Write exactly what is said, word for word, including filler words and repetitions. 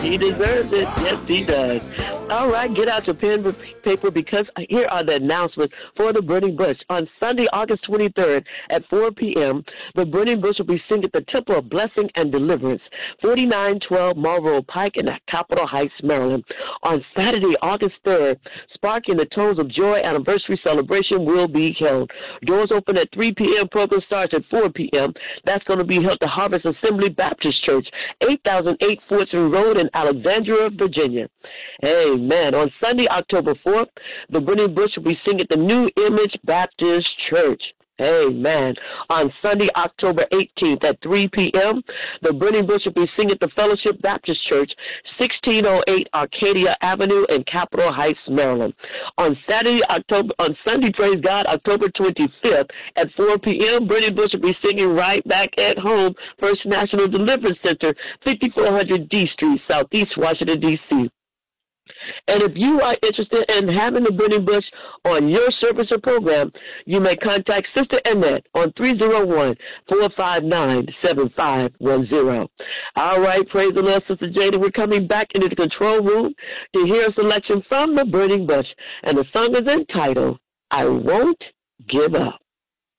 He deserves it. Yes, he does. All right, get out your pen and paper because here are the announcements for the Burning Bush. On Sunday, August twenty-third at four p.m., the Burning Bush will be singing at the Temple of Blessing and Deliverance, forty-nine twelve Marlboro Pike in Capitol Heights, Maryland. On Saturday, August third, Sparking the Tones of Joy anniversary celebration will be held. Doors open at three p.m. Program starts at four p.m. That's going to be held at Harvest Assembly Baptist Church, eight thousand eight Fortson Road in Alexandria, Virginia. Amen. On Sunday, October fourth, the Burning Bush will be singing at the New Image Baptist Church. Amen. On Sunday, October eighteenth at three p.m., the Burning Bush will be singing at the Fellowship Baptist Church, sixteen oh eight Arcadia Avenue in Capitol Heights, Maryland. On Saturday, October, on Sunday, praise God, October twenty-fifth at four p.m., Burning Bush will be singing right back at home, First National Deliverance Center, fifty-four hundred D Street, Southeast Washington, D C And if you are interested in having the Burning Bush on your service or program, you may contact Sister Annette on three oh one, four five nine, seven five one zero. All right, praise the Lord, Sister Jada. We're coming back into the control room to hear a selection from the Burning Bush. And the song is entitled, I Won't Give Up.